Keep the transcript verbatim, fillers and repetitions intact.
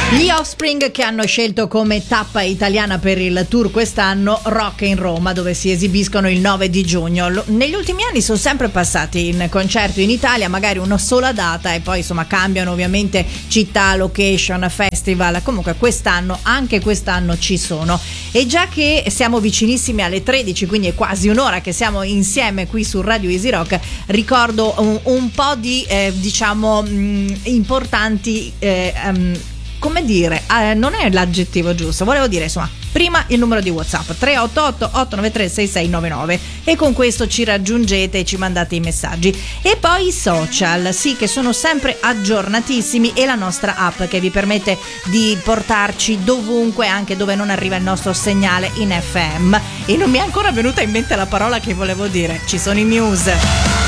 Gli Offspring, che hanno scelto come tappa italiana per il tour quest'anno Rock in Roma, dove si esibiscono il nove di giugno. Negli ultimi anni sono sempre passati in concerto in Italia, magari una sola data, e poi insomma cambiano ovviamente città, location, festival. Comunque quest'anno, anche quest'anno ci sono. E già che siamo vicinissimi alle tredici, quindi è quasi un'ora che siamo insieme qui su Radio Easy Rock, ricordo un, un po' di eh, diciamo mh, importanti eh, um, come dire, eh, non è l'aggettivo giusto, volevo dire insomma, prima il numero di WhatsApp tre otto otto otto nove tre sei sei nove nove, e con questo ci raggiungete e ci mandate i messaggi. E poi i social, sì, che sono sempre aggiornatissimi, e la nostra app che vi permette di portarci dovunque, anche dove non arriva il nostro segnale in F M. E non mi è ancora venuta in mente la parola che volevo dire, ci sono i news.